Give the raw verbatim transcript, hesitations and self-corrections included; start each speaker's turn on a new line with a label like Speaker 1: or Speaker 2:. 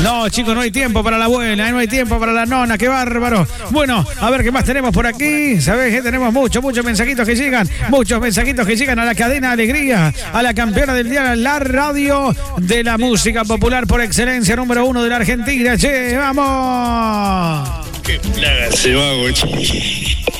Speaker 1: No, chicos, no hay tiempo para la abuela, no hay tiempo para la nona, qué bárbaro. Bueno, a ver qué más tenemos por aquí. ¿Sabés que tenemos muchos, muchos mensajitos que llegan? Muchos mensajitos que llegan a la cadena Alegría, a la campeona del día, la radio de la música popular por excelencia, número uno de la Argentina. Che, vamos.
Speaker 2: Qué plaga se va, güey.